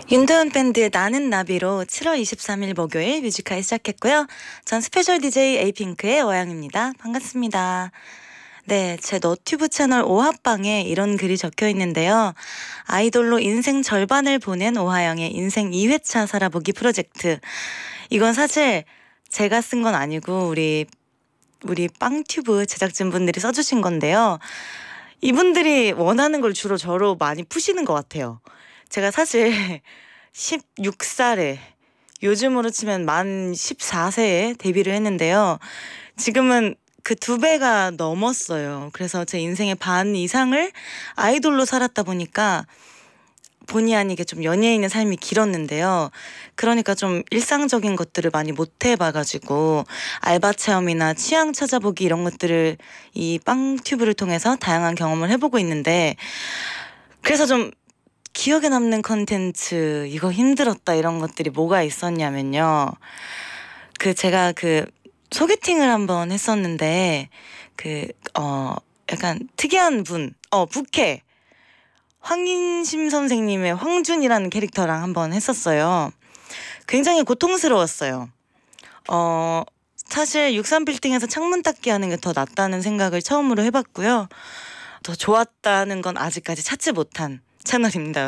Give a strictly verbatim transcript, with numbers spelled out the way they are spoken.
윤도현 밴드의 나는 나비로 칠월 이십삼일 목요일 뮤지카이 시작했고요. 전 스페셜 디제이 에이핑크의 어양입니다. 반갑습니다. 네, 제 너튜브 채널 오하방에 이런 글이 적혀 있는데요. 아이돌로 인생 절반을 보낸 오하영의 인생 이 회차 살아보기 프로젝트. 이건 사실 제가 쓴 건 아니고 우리 우리 빵튜브 제작진분들이 써주신 건데요. 이분들이 원하는 걸 주로 저로 많이 푸시는 것 같아요. 제가 사실 십육 살에 요즘으로 치면 만 십사 세에 데뷔를 했는데요. 지금은 그 두 배가 넘었어요. 그래서 제 인생의 반 이상을 아이돌로 살았다 보니까 본의 아니게 좀 연예인의 삶이 길었는데요. 그러니까 좀 일상적인 것들을 많이 못 해봐가지고 알바 체험이나 취향 찾아보기 이런 것들을 이 빵튜브를 통해서 다양한 경험을 해보고 있는데, 그래서 좀 기억에 남는 컨텐츠, 이거 힘들었다 이런 것들이 뭐가 있었냐면요. 그 제가 그 소개팅을 한번 했었는데 그 어 약간 특이한 분, 어 부캐 황인심 선생님의 황준이라는 캐릭터랑 한번 했었어요. 굉장히 고통스러웠어요. 어 사실 육십삼 빌딩에서 창문 닦기 하는 게 더 낫다는 생각을 처음으로 해봤고요. 더 좋았다는 건 아직까지 찾지 못한 채널입니다.